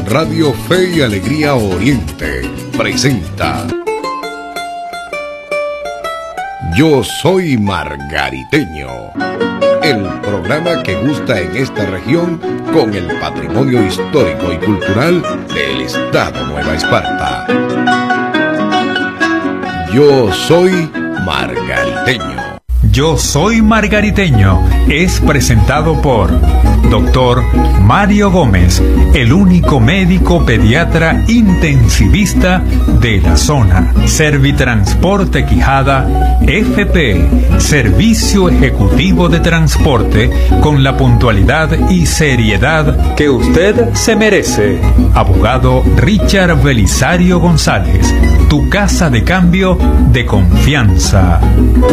Radio Fe y Alegría Oriente presenta Yo Soy Margariteño, el programa que gusta en esta región con el patrimonio histórico y cultural del Estado Nueva Esparta. Yo Soy Margariteño. Yo Soy Margariteño es presentado por Dr. Mario Gómez, el único médico pediatra intensivista de la zona. Servitransporte Quijada FP, Servicio Ejecutivo de Transporte con la puntualidad y seriedad que usted se merece. Abogado Richard Belisario González, tu casa de cambio de confianza.